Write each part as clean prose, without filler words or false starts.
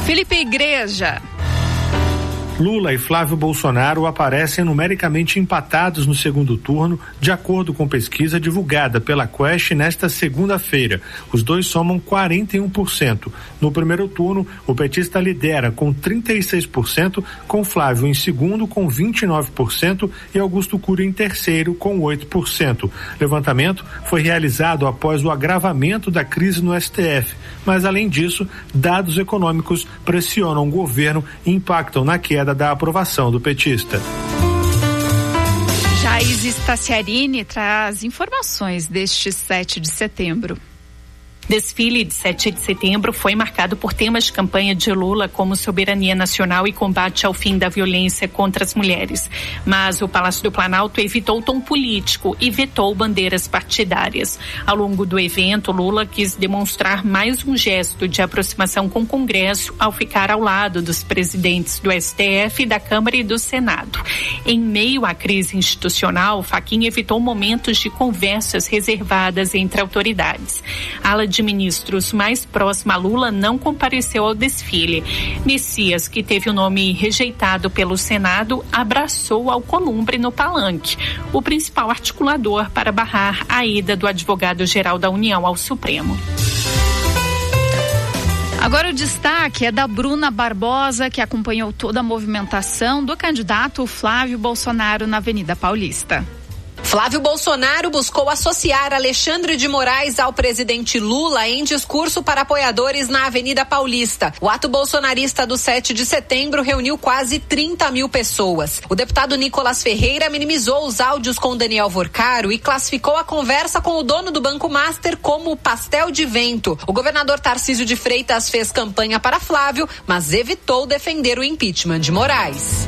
Felipe Igreja. Lula e Flávio Bolsonaro aparecem numericamente empatados no segundo turno, de acordo com pesquisa divulgada pela Quest nesta segunda-feira. Os dois somam 41%. No primeiro turno, o petista lidera com 36%, com Flávio em segundo com 29% e Augusto Cury em terceiro com 8%. Levantamento foi realizado após o agravamento da crise no STF, mas além disso, dados econômicos pressionam o governo e impactam na queda da aprovação do petista. Jaís Staciarini traz informações deste 7 de setembro. Desfile de 7 de setembro foi marcado por temas de campanha de Lula como soberania nacional e combate ao fim da violência contra as mulheres. Mas o Palácio do Planalto evitou o tom político e vetou bandeiras partidárias. Ao longo do evento, Lula quis demonstrar mais um gesto de aproximação com o Congresso ao ficar ao lado dos presidentes do STF, da Câmara e do Senado. Em meio à crise institucional, Fachin evitou momentos de conversas reservadas entre autoridades. A ala de ministros mais próxima a Lula não compareceu ao desfile. Messias, que teve o nome rejeitado pelo Senado, abraçou Alcolumbre no palanque, o principal articulador para barrar a ida do advogado-geral da União ao Supremo. Agora o destaque é da Bruna Barbosa, que acompanhou toda a movimentação do candidato Flávio Bolsonaro na Avenida Paulista. Flávio Bolsonaro buscou associar Alexandre de Moraes ao presidente Lula em discurso para apoiadores na Avenida Paulista. O ato bolsonarista do 7 de setembro reuniu quase 30 mil pessoas. O deputado Nicolas Ferreira minimizou os áudios com Daniel Vorcaro e classificou a conversa com o dono do Banco Master como pastel de vento. O governador Tarcísio de Freitas fez campanha para Flávio, mas evitou defender o impeachment de Moraes.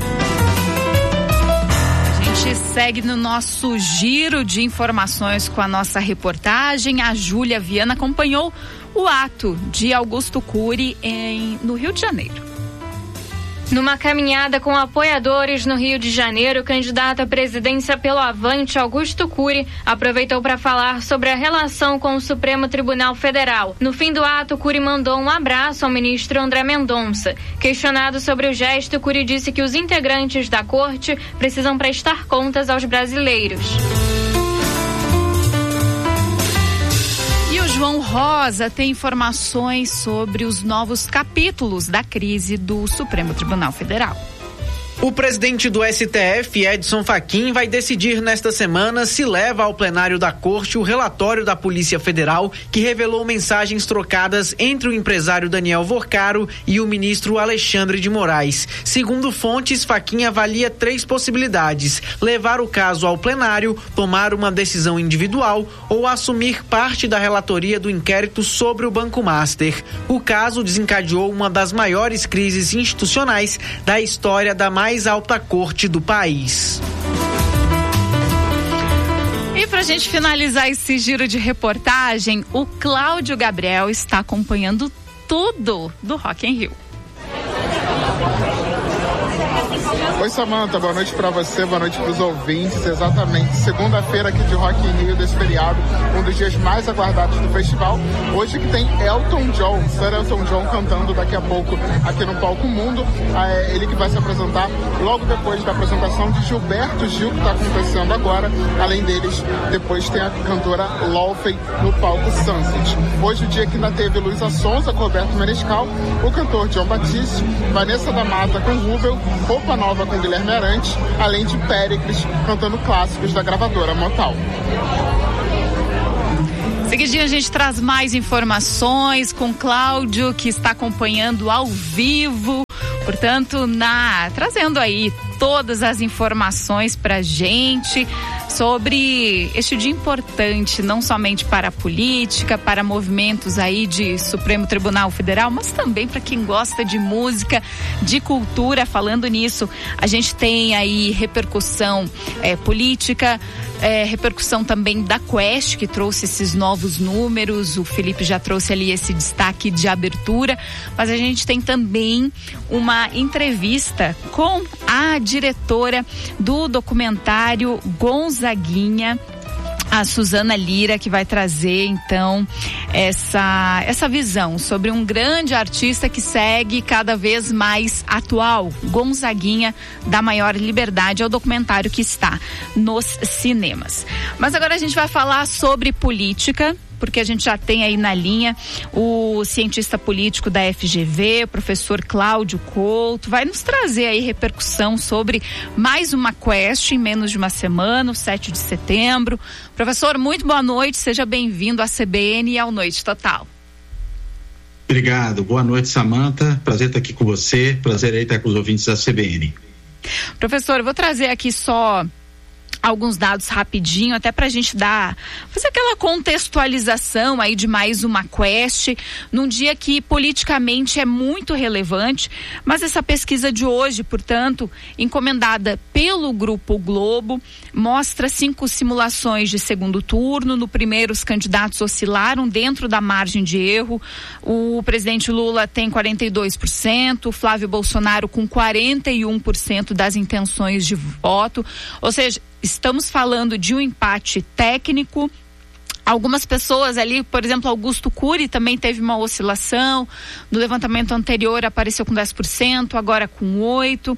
A gente segue no nosso giro de informações com a nossa reportagem. A Júlia Viana acompanhou o ato de Augusto Cury no Rio de Janeiro. Numa caminhada com apoiadores no Rio de Janeiro, o candidato à presidência pelo Avante, Augusto Cury, aproveitou para falar sobre a relação com o Supremo Tribunal Federal. No fim do ato, Cury mandou um abraço ao ministro André Mendonça. Questionado sobre o gesto, Cury disse que os integrantes da corte precisam prestar contas aos brasileiros. E o João Rosa tem informações sobre os novos capítulos da crise do Supremo Tribunal Federal. O presidente do STF, Edson Fachin, vai decidir nesta semana se leva ao plenário da Corte o relatório da Polícia Federal que revelou mensagens trocadas entre o empresário Daniel Vorcaro e o ministro Alexandre de Moraes. Segundo fontes, Fachin avalia 3 possibilidades: levar o caso ao plenário, tomar uma decisão individual ou assumir parte da relatoria do inquérito sobre o Banco Master. O caso desencadeou uma das maiores crises institucionais da história da mais alta corte do país. E pra gente finalizar esse giro de reportagem, o Cláudio Gabriel está acompanhando tudo do Rock in Rio. Oi, Samanta, boa noite pra você, boa noite pros ouvintes. Exatamente, segunda-feira aqui de Rock in Rio, desse feriado, um dos dias mais aguardados do festival. Hoje que tem Elton John, Sir Elton John cantando daqui a pouco aqui no Palco Mundo. Ele que vai se apresentar logo depois da apresentação de Gilberto Gil, que está acontecendo agora. Além deles, depois tem a cantora Lawfey no Palco Sunset. Hoje o dia que ainda teve Luísa Sonza com Roberto Menescal, o cantor John Batiste, Vanessa da Mata com Rubel, Roupa Nova com Guilherme Arantes, além de Péricles cantando clássicos da gravadora Motal. Seguidinho a gente traz mais informações com Cláudio, que está acompanhando ao vivo, portanto, trazendo aí todas as informações pra gente sobre este dia importante, não somente para a política, para movimentos aí de Supremo Tribunal Federal, mas também para quem gosta de música, de cultura. Falando nisso, a gente tem aí repercussão política, repercussão também da Quest, que trouxe esses novos números. O Felipe já trouxe ali esse destaque de abertura, mas a gente tem também uma entrevista com a diretora do documentário Gonzaguinha, a Suzana Lira, que vai trazer então essa visão sobre um grande artista que segue cada vez mais atual. Gonzaguinha da Maior Liberdade é o documentário que está nos cinemas. Mas agora a gente vai falar sobre política, porque a gente já tem aí na linha o cientista político da FGV, o professor Cláudio Couto, vai nos trazer aí repercussão sobre mais uma quest em menos de uma semana, o 7 de setembro. Professor, muito boa noite, seja bem-vindo à CBN e ao Noite Total. Obrigado, boa noite, Samanta, prazer estar aqui com você, prazer aí estar com os ouvintes da CBN. Professor, eu vou trazer aqui só alguns dados rapidinho, até pra gente fazer aquela contextualização aí de mais uma quest, num dia que politicamente é muito relevante, mas essa pesquisa de hoje, portanto, encomendada pelo Grupo Globo, mostra 5 simulações de segundo turno. No primeiro, os candidatos oscilaram dentro da margem de erro. O presidente Lula tem 42%, o Flávio Bolsonaro com 41% das intenções de voto, ou seja, estamos falando de um empate técnico. Algumas pessoas ali, por exemplo, Augusto Cury também teve uma oscilação. No levantamento anterior apareceu com 10%, agora com 8%.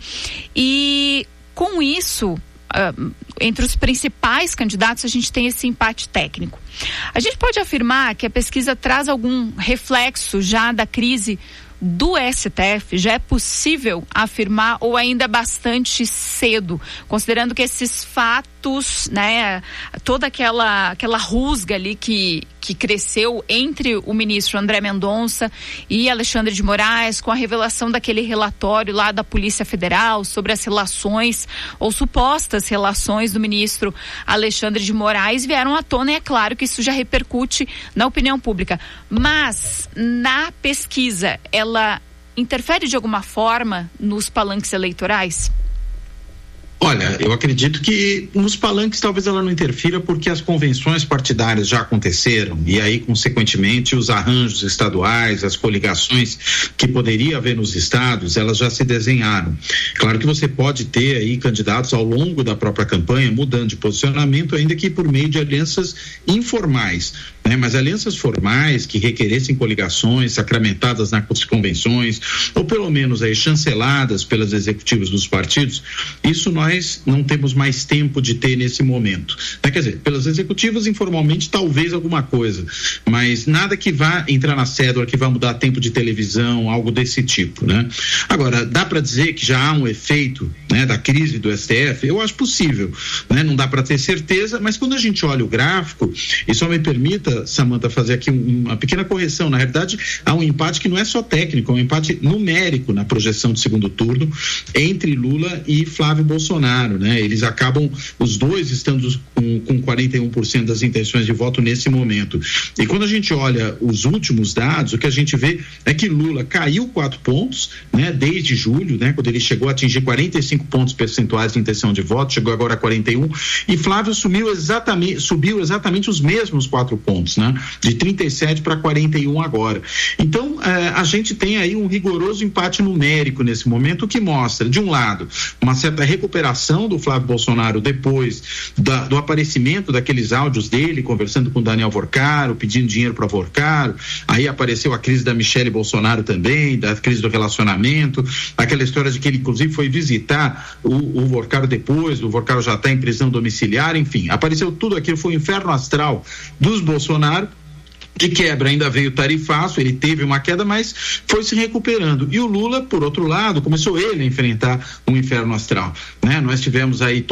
E com isso, entre os principais candidatos, a gente tem esse empate técnico. A gente pode afirmar que a pesquisa traz algum reflexo já da crise do STF? Já é possível afirmar ou ainda é bastante cedo, considerando que esses fatos, né, toda aquela rusga ali que cresceu entre o ministro André Mendonça e Alexandre de Moraes, com a revelação daquele relatório lá da Polícia Federal sobre as relações ou supostas relações do ministro Alexandre de Moraes, vieram à tona, e é claro que isso já repercute na opinião pública. Mas na pesquisa, ela interfere de alguma forma nos palanques eleitorais? Olha, eu acredito que nos palanques talvez ela não interfira, porque as convenções partidárias já aconteceram, e aí, consequentemente, os arranjos estaduais, as coligações que poderia haver nos estados, elas já se desenharam. Claro que você pode ter aí candidatos ao longo da própria campanha mudando de posicionamento, ainda que por meio de alianças informais, né? Mas alianças formais que requeressem coligações sacramentadas nas convenções, ou pelo menos aí chanceladas pelas executivas dos partidos, isso nós não temos mais tempo de ter nesse momento, né? Quer dizer, pelas executivas, informalmente, talvez alguma coisa, mas nada que vá entrar na cédula, que vá mudar tempo de televisão, algo desse tipo, né? Agora, dá para dizer que já há um efeito, né, da crise do STF? Eu acho possível, né? Não dá para ter certeza, mas quando a gente olha o gráfico, e só me permita, Samanta, fazer aqui uma pequena correção, na realidade há um empate que não é só técnico, é um empate numérico na projeção de segundo turno entre Lula e Flávio Bolsonaro, né? Eles acabam, os dois estando com 41% das intenções de voto nesse momento. E quando a gente olha os últimos dados, o que a gente vê é que Lula caiu 4 pontos, né, desde julho, né, quando ele chegou a atingir 45 pontos percentuais de intenção de voto, chegou agora a 41, e Flávio subiu exatamente os mesmos 4 pontos, né, de 37 para 41 agora. Então, a gente tem aí um rigoroso empate numérico nesse momento, que mostra, de um lado, uma certa recuperação do Flávio Bolsonaro depois do aparecimento daqueles áudios dele conversando com Daniel Vorcaro, pedindo dinheiro para Vorcaro. Aí apareceu a crise da Michele Bolsonaro também, da crise do relacionamento, aquela história de que ele inclusive foi visitar o Vorcaro depois, o Vorcaro já está em prisão domiciliar, enfim, apareceu tudo aquilo, foi um inferno astral dos Bolsonaro. De quebra ainda veio o tarifaço, ele teve uma queda, mas foi se recuperando. E o Lula, por outro lado, começou ele a enfrentar um inferno astral, né? Nós tivemos aí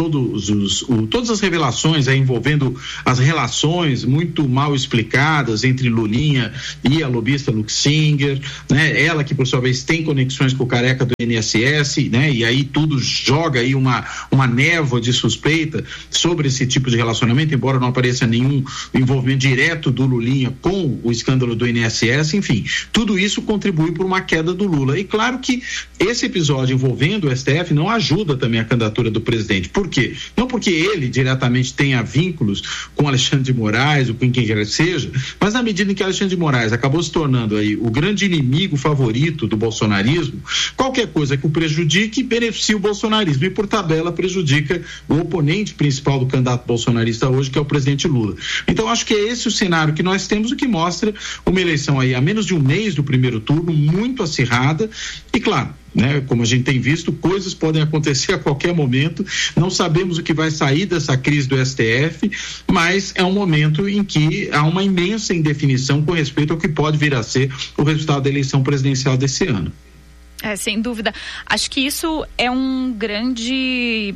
todas as revelações aí envolvendo as relações muito mal explicadas entre Lulinha e a lobista Luxinger, né? Ela que, por sua vez, tem conexões com o careca do INSS, né? E aí tudo joga aí uma névoa de suspeita sobre esse tipo de relacionamento, embora não apareça nenhum envolvimento direto do Lulinha com com o escândalo do INSS, enfim, tudo isso contribui para uma queda do Lula. E claro que esse episódio envolvendo o STF não ajuda também a candidatura do presidente. Por quê? Não porque ele diretamente tenha vínculos com Alexandre de Moraes ou com quem quer que seja, mas na medida em que Alexandre de Moraes acabou se tornando aí o grande inimigo favorito do bolsonarismo, qualquer coisa que o prejudique beneficia o bolsonarismo e, por tabela, prejudica o oponente principal do candidato bolsonarista hoje, que é o presidente Lula. Então, acho que é esse o cenário que nós temos, o que mostra uma eleição aí a menos de um mês do primeiro turno, muito acirrada e, claro, né, como a gente tem visto, coisas podem acontecer a qualquer momento, não sabemos o que vai sair dessa crise do STF, mas é um momento em que há uma imensa indefinição com respeito ao que pode vir a ser o resultado da eleição presidencial desse ano. Sem dúvida. Acho que isso é um grande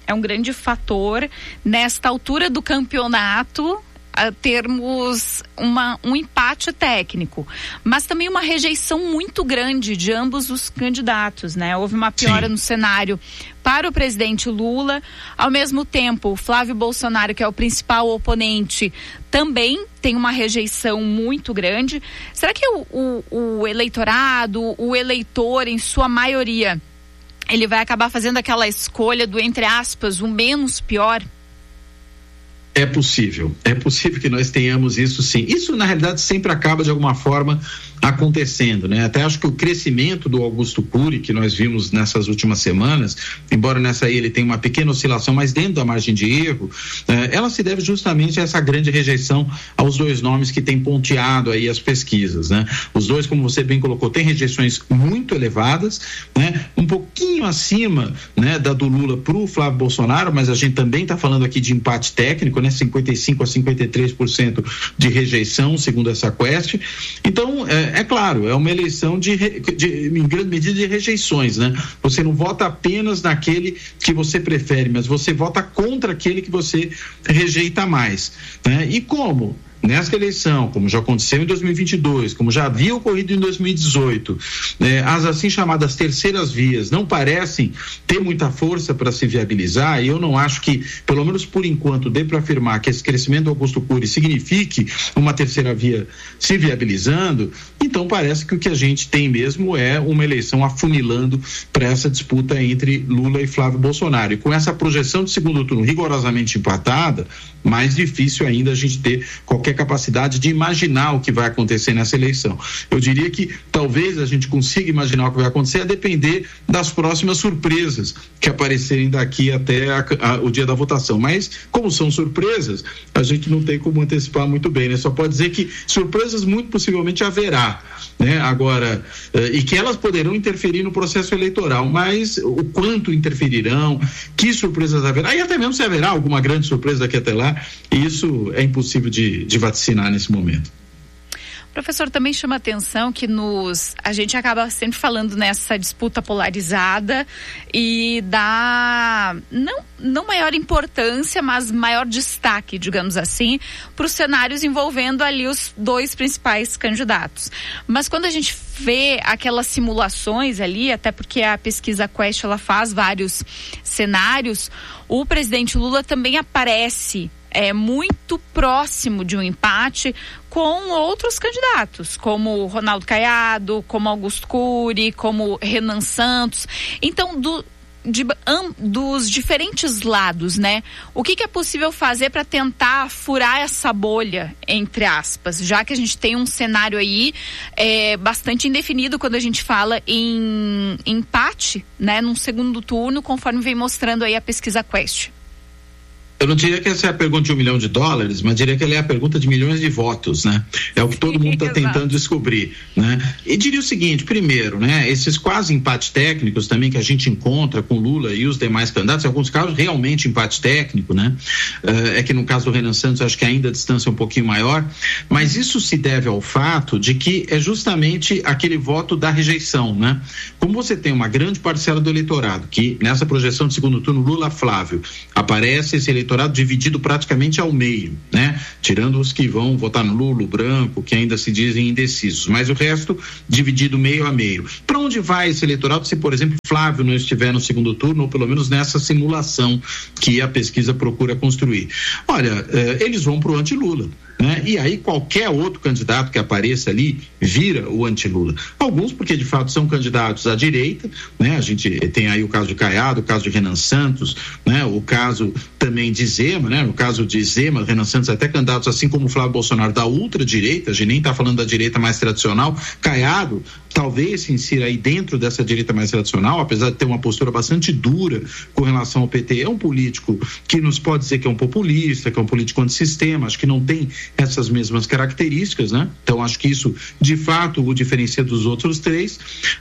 fator nesta altura do campeonato, a termos um empate técnico, mas também uma rejeição muito grande de ambos os candidatos, né? Houve uma piora no cenário para o presidente Lula, ao mesmo tempo o Flávio Bolsonaro, que é o principal oponente, também tem uma rejeição muito grande. Será que o eleitorado, o eleitor em sua maioria, ele vai acabar fazendo aquela escolha do, entre aspas, o menos pior? É possível que nós tenhamos isso, sim. Isso, na realidade, sempre acaba de alguma forma acontecendo, né? Até acho que o crescimento do Augusto Cury, que nós vimos nessas últimas semanas, embora nessa aí ele tenha uma pequena oscilação, mas dentro da margem de erro, ela se deve justamente a essa grande rejeição aos dois nomes que têm ponteado aí as pesquisas, né? Os dois, como você bem colocou, têm rejeições muito elevadas, né? Um pouquinho acima, né, da do Lula para o Flávio Bolsonaro, mas a gente também está falando aqui de empate técnico, né? 55% a 53% de rejeição, segundo essa Quest. Então, é claro, é uma eleição em grande medida de rejeições, né? Você não vota apenas naquele que você prefere, mas você vota contra aquele que você rejeita mais, né? E como nesta eleição, como já aconteceu em 2022, como já havia ocorrido em 2018, as assim chamadas terceiras vias não parecem ter muita força para se viabilizar, e eu não acho que, pelo menos por enquanto, dê para afirmar que esse crescimento do Augusto Cury signifique uma terceira via se viabilizando. Então parece que o que a gente tem mesmo é uma eleição afunilando para essa disputa entre Lula e Flávio Bolsonaro, e com essa projeção de segundo turno rigorosamente empatada, mais difícil ainda a gente ter qualquer capacidade de imaginar o que vai acontecer nessa eleição. Eu diria que talvez a gente consiga imaginar o que vai acontecer, a depender das próximas surpresas que aparecerem daqui até o dia da votação. Mas, como são surpresas, a gente não tem como antecipar muito bem, né? Só pode dizer que surpresas muito possivelmente haverá, né? Agora, e que elas poderão interferir no processo eleitoral, mas o quanto interferirão, que surpresas haverá, e até mesmo se haverá alguma grande surpresa daqui até lá, isso é impossível de vaticinar nesse momento. Professor, também chama atenção que a gente acaba sempre falando nessa disputa polarizada e dá não maior importância, mas maior destaque, digamos assim, para os cenários envolvendo ali os dois principais candidatos. Mas quando a gente vê aquelas simulações ali, até porque a pesquisa Quest ela faz vários cenários, o presidente Lula também aparece muito próximo de um empate com outros candidatos, como Ronaldo Caiado, como Augusto Cury, como Renan Santos. Então, dos diferentes lados, né? O que é possível fazer para tentar furar essa bolha, entre aspas, já que a gente tem um cenário aí bastante indefinido quando a gente fala em empate, né? Num segundo turno, conforme vem mostrando aí a pesquisa Quest. Eu não diria que essa é a pergunta de $1 milhão, mas diria que ela é a pergunta de milhões de votos, né? É o que todo mundo está tentando descobrir, né? E diria o seguinte, primeiro, né? Esses quase empates técnicos também que a gente encontra com Lula e os demais candidatos, em alguns casos realmente empate técnico, né? É que no caso do Renan Santos acho que ainda a distância é um pouquinho maior, mas isso se deve ao fato de que é justamente aquele voto da rejeição, né? Como você tem uma grande parcela do eleitorado que nessa projeção de segundo turno Lula-Flávio aparece esse eleitorado dividido praticamente ao meio, né? Tirando os que vão votar no Lula, o branco, que ainda se dizem indecisos, mas o resto dividido meio a meio. Para onde vai esse eleitorado se, por exemplo, Flávio não estiver no segundo turno, ou pelo menos nessa simulação que a pesquisa procura construir? Olha, eles vão para o anti-Lula, né? E aí qualquer outro candidato que apareça ali vira o anti-Lula. Alguns porque de fato são candidatos à direita, né? A gente tem aí o caso de Caiado, o caso de Renan Santos, né? O caso também de Zema, né? No caso de Zema, Renan Santos até candidatos assim como o Flávio Bolsonaro da ultradireita, a gente nem está falando da direita mais tradicional. Caiado talvez se insira aí dentro dessa direita mais tradicional, apesar de ter uma postura bastante dura com relação ao PT. É um político que nos pode dizer que é um populista, que é um político antissistema, acho que não tem essas mesmas características, né? Então acho que isso de fato o diferencia dos outros três.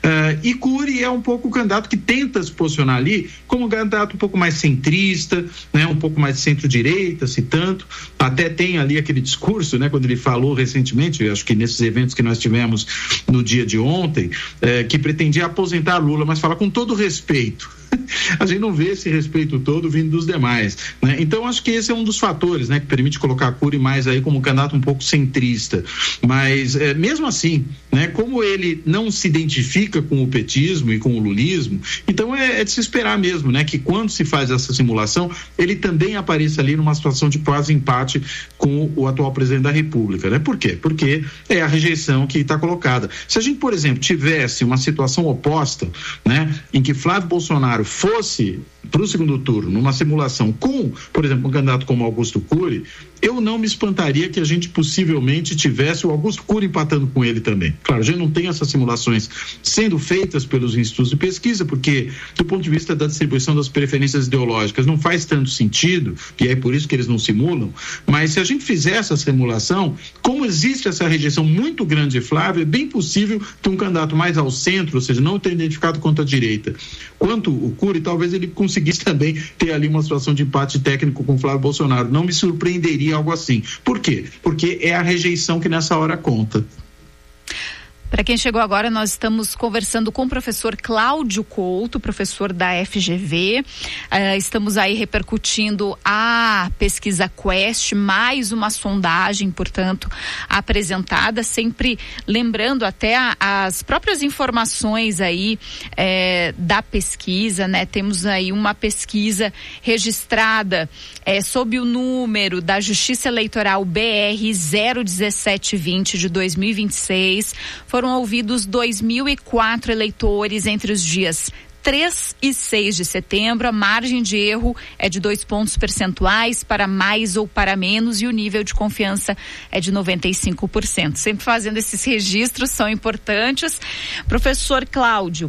E Cury é um pouco o candidato que tenta se posicionar ali como um candidato um pouco mais centrista, né? Um pouco mais de centro-direita, se tanto. Até tem ali aquele discurso, né? Quando ele falou recentemente, acho que nesses eventos que nós tivemos no dia de ontem, que pretendia aposentar Lula, mas fala com todo respeito. A gente não vê esse respeito todo vindo dos demais, né? Então acho que esse é um dos fatores, né, que permite colocar a Cury mais aí como um candidato um pouco centrista, mas mesmo assim, né, como ele não se identifica com o petismo e com o lulismo, então é de se esperar mesmo, né, que quando se faz essa simulação, ele também apareça ali numa situação de quase empate com o atual presidente da República, né? Por quê? Porque é a rejeição que está colocada. Se a gente, por exemplo, tivesse uma situação oposta, né, em que Flávio Bolsonaro fosse para o segundo turno, numa simulação com, por exemplo, um candidato como Augusto Cury, eu não me espantaria que a gente possivelmente tivesse o Augusto Cury empatando com ele também. Claro, a gente não tem essas simulações sendo feitas pelos institutos de pesquisa, porque do ponto de vista da distribuição das preferências ideológicas não faz tanto sentido, e é por isso que eles não simulam, mas se a gente fizer essa simulação, como existe essa rejeição muito grande de Flávio, é bem possível que um candidato mais ao centro, ou seja, não ter identificado quanto à direita, quanto o Cury, talvez ele conseguisse também ter ali uma situação de empate técnico com Flávio Bolsonaro. Não me surpreenderia algo assim. Por quê? Porque é a rejeição que nessa hora conta. Para quem chegou agora, nós estamos conversando com o professor Cláudio Couto, professor da FGV. Estamos aí repercutindo a pesquisa Quest, mais uma sondagem, portanto, apresentada, sempre lembrando até as próprias informações aí da pesquisa, né? Temos aí uma pesquisa registrada sob o número da Justiça Eleitoral BR 01720 de 2026. Foram ouvidos 2.004 eleitores entre os dias 3 e 6 de setembro. A margem de erro é de 2 pontos percentuais para mais ou para menos e o nível de confiança é de 95%. Sempre fazendo esses registros, são importantes. Professor Cláudio,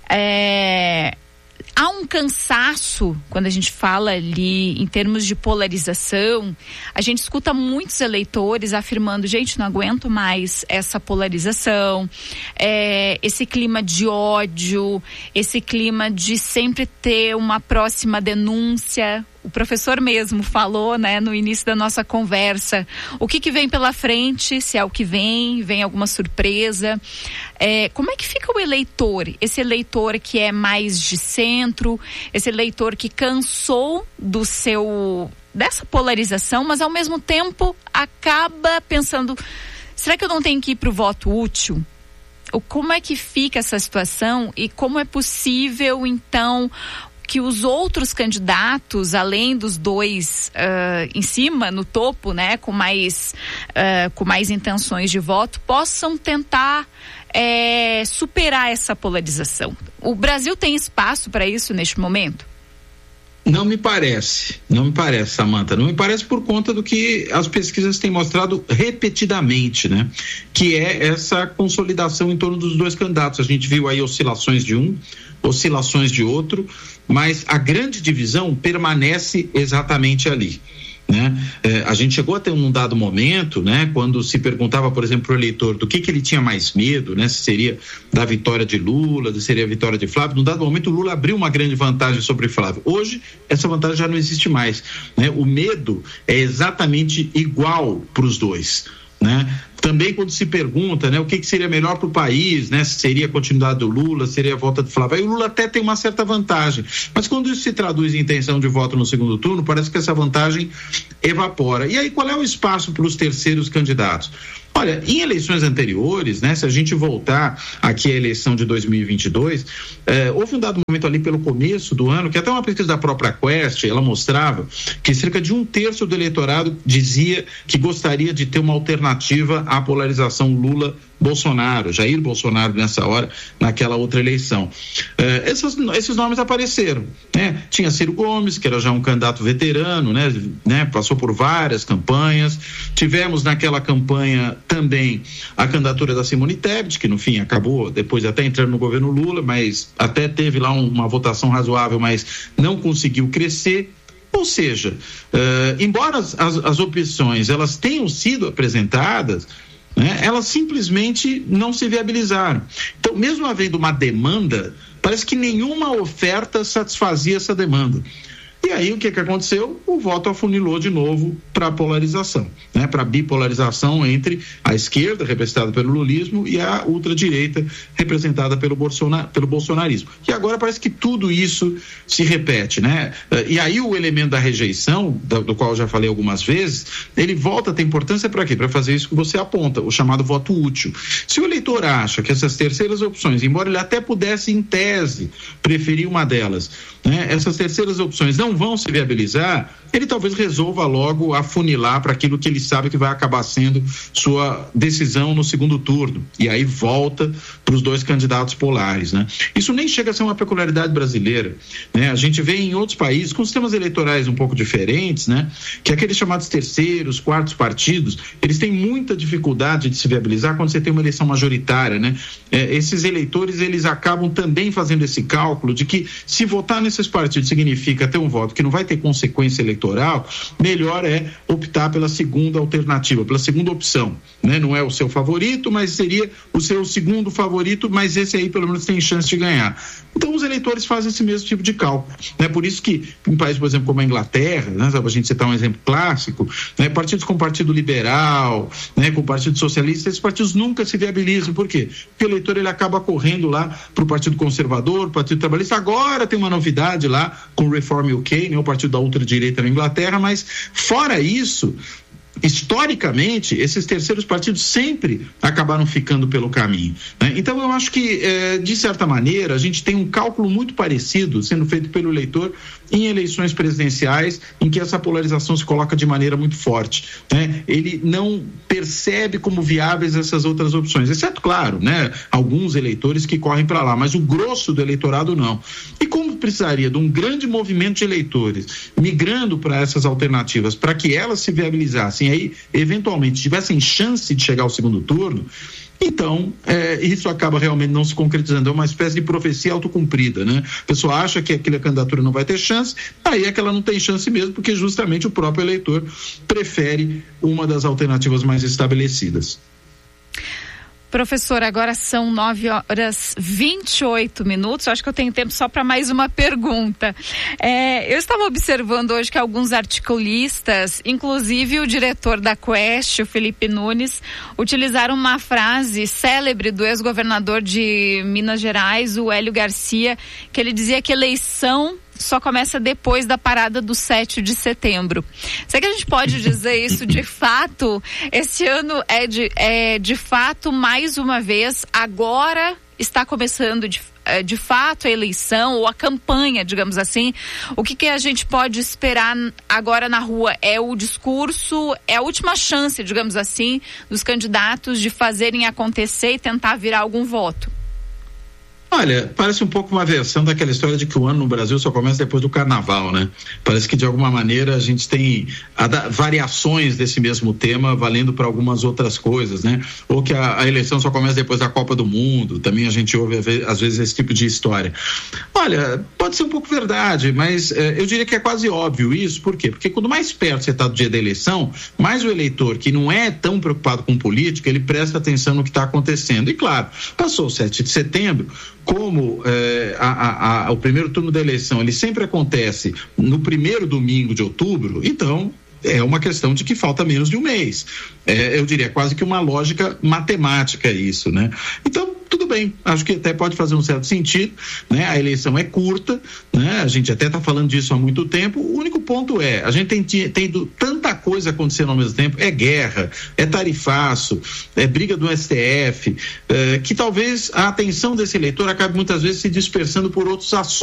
há um cansaço quando a gente fala ali em termos de polarização. A gente escuta muitos eleitores afirmando, gente, não aguento mais essa polarização, esse clima de ódio, esse clima de sempre ter uma próxima denúncia. O professor mesmo falou, né, no início da nossa conversa, o que vem pela frente, se é o que vem alguma surpresa. Como é que fica o eleitor? Esse eleitor que é mais de centro, esse eleitor que cansou dessa polarização, mas ao mesmo tempo acaba pensando, será que eu não tenho que ir para o voto útil? Como é que fica essa situação e como é possível, então, que os outros candidatos, além dos dois em cima, no topo, né, com mais intenções de voto, possam tentar superar essa polarização? O Brasil tem espaço para isso neste momento? Não me parece, Samantha, não me parece por conta do que as pesquisas têm mostrado repetidamente, né? Que é essa consolidação em torno dos dois candidatos. A gente viu aí oscilações de um, oscilações de outro, mas a grande divisão permanece exatamente ali, né? A gente chegou a ter um dado momento, né, quando se perguntava, por exemplo, para o eleitor do que ele tinha mais medo, né, se seria da vitória de Lula, se seria a vitória de Flávio. Num dado momento o Lula abriu uma grande vantagem sobre Flávio. Hoje essa vantagem já não existe mais, né? O medo é exatamente igual para os dois, né? também quando se pergunta, né, o que seria melhor para o país, né, se seria a continuidade do Lula, seria a volta do Flávio, aí o Lula até tem uma certa vantagem, mas quando isso se traduz em intenção de voto no segundo turno, parece que essa vantagem evapora. E aí qual é o espaço para os terceiros candidatos? Olha, em eleições anteriores, né, se a gente voltar aqui à eleição de 2022, houve um dado momento ali pelo começo do ano, que até uma pesquisa da própria Quest, ela mostrava que cerca de 1/3 do eleitorado dizia que gostaria de ter uma alternativa à polarização Lula-Bolsonaro, Jair Bolsonaro nessa hora, naquela outra eleição. Esses nomes apareceram, né? Tinha Ciro Gomes, que era já um candidato veterano, né? Passou por várias campanhas. Tivemos naquela campanha também a candidatura da Simone Tebet, que no fim acabou depois até entrando no governo Lula, mas até teve lá uma votação razoável, mas não conseguiu crescer. Ou seja, embora as opções elas tenham sido apresentadas, né, elas simplesmente não se viabilizaram. Então, mesmo havendo uma demanda, parece que nenhuma oferta satisfazia essa demanda. E aí o que aconteceu? O voto afunilou de novo para a polarização, né? Para a bipolarização entre a esquerda, representada pelo lulismo, e a ultradireita, representada pelo bolsonarismo. E agora parece que tudo isso se repete, né? E aí o elemento da rejeição, do qual eu já falei algumas vezes, ele volta a ter importância para quê? Para fazer isso que você aponta, o chamado voto útil. Se o eleitor acha que essas terceiras opções, embora ele até pudesse, em tese, preferir uma delas, né? Essas terceiras opções não vão se viabilizar, ele talvez resolva logo afunilar para aquilo que ele sabe que vai acabar sendo sua decisão no segundo turno, e aí volta para os dois candidatos polares, né? Isso nem chega a ser uma peculiaridade brasileira, né? A gente vê em outros países com sistemas eleitorais um pouco diferentes, né? Que aqueles chamados terceiros, quartos partidos, eles têm muita dificuldade de se viabilizar quando você tem uma eleição majoritária, né? Esses eleitores, eles acabam também fazendo esse cálculo de que se votar nesses partidos significa ter um voto que não vai ter consequência eleitoral, melhor é optar pela segunda alternativa, pela segunda opção, né? Não é o seu favorito, mas seria o seu segundo favorito, mas esse aí pelo menos tem chance de ganhar. Então os eleitores fazem esse mesmo tipo de cálculo, né? Por isso que em países, por exemplo, como a Inglaterra, né, a gente citar um exemplo clássico, né, partidos com o Partido Liberal, né, com o Partido Socialista, esses partidos nunca se viabilizam. Por quê? Porque o eleitor ele acaba correndo lá para o Partido Conservador, o Partido Trabalhista. Agora tem uma novidade lá com o Reform UK, né, o partido da ultradireita na Inglaterra, mas fora isso, historicamente, esses terceiros partidos sempre acabaram ficando pelo caminho, né? Então eu acho que, de certa maneira, a gente tem um cálculo muito parecido sendo feito pelo eleitor em eleições presidenciais, em que essa polarização se coloca de maneira muito forte, né? Ele não percebe como viáveis essas outras opções, exceto, claro, né, alguns eleitores que correm para lá, mas o grosso do eleitorado não. E como precisaria de um grande movimento de eleitores migrando para essas alternativas, para que elas se viabilizassem, aí eventualmente tivessem chance de chegar ao segundo turno, então isso acaba realmente não se concretizando. É uma espécie de profecia autocumprida, né? A pessoa acha que aquela candidatura não vai ter chance, aí é que ela não tem chance mesmo, porque justamente o próprio eleitor prefere uma das alternativas mais estabelecidas. Professor, agora são 9h28. Acho que eu tenho tempo só para mais uma pergunta. Eu estava observando hoje que alguns articulistas, inclusive o diretor da Quest, o Felipe Nunes, utilizaram uma frase célebre do ex-governador de Minas Gerais, o Hélio Garcia, que ele dizia que eleição só começa depois da parada do 7 de setembro. Será que a gente pode dizer isso de fato? Esse ano é de fato, mais uma vez, agora está começando de fato a eleição ou a campanha, digamos assim. O que a gente pode esperar agora na rua? É o discurso, é a última chance, digamos assim, dos candidatos de fazerem acontecer e tentar virar algum voto? Olha, parece um pouco uma versão daquela história de que o ano no Brasil só começa depois do carnaval, né? Parece que de alguma maneira a gente tem variações desse mesmo tema valendo para algumas outras coisas, né? Ou que a eleição só começa depois da Copa do Mundo, também a gente ouve às vezes esse tipo de história. Olha, pode ser um pouco verdade, mas eu diria que é quase óbvio isso. Por quê? Porque quanto mais perto você está do dia da eleição, mais o eleitor que não é tão preocupado com política, ele presta atenção no que está acontecendo. E claro, passou o 7 de setembro, como o primeiro turno da eleição ele sempre acontece no primeiro domingo de outubro, então é uma questão de que falta menos de um mês. Eu diria quase que uma lógica matemática isso, né? Então, tudo bem, acho que até pode fazer um certo sentido, né? A eleição é curta, né? A gente até está falando disso há muito tempo. O único ponto a gente tem tido tanta coisa acontecendo ao mesmo tempo, é guerra, é tarifaço, é briga do STF, que talvez a atenção desse eleitor acabe muitas vezes se dispersando por outros assuntos.